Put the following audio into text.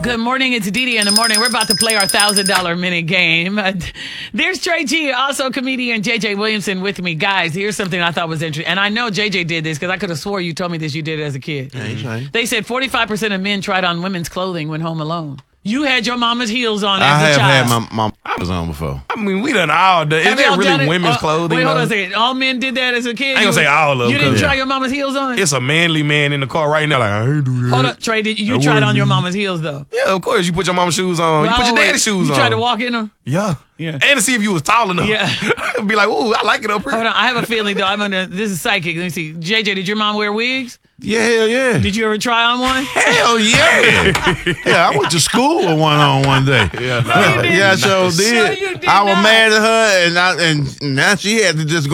Good morning. It's Didi in the morning. We're about to play our $1,000 minute game. There's Trey G, also comedian JJ Williamson with me. Guys, here's something I thought was interesting. And I know JJ did this because I could have swore you told me this you did it as a kid. Mm-hmm. They said 45% of men tried on women's clothing when home alone. You had your mama's heels on as I a have child. had my was on before. I mean, we done all done. Is Have that y'all done really it? women's clothing? Wait, hold though? on a second. All men did that as a kid? I ain't gonna say all of them. You didn't 'cause try your mama's heels on? It's a manly man in the car right now. Like, I ain't do that. Hold up, Trey. You I tried on wouldn't. your mama's heels, though. Yeah, of course. You put your mama's shoes on. You put your daddy's shoes you on. tried to walk in them? Yeah. Yeah. And to see if you was tall enough. Yeah. Be like, ooh, I like it up here. Hold on. I have a feeling, though. This is psychic. Let me see. JJ, did your mom wear wigs? Yeah, hell yeah. Did you ever try on one? Hell yeah. Yeah, I went to school with one day. Yeah. No, you didn't. Yeah, I sure No, did. you did I was not. mad at her, and now she had to just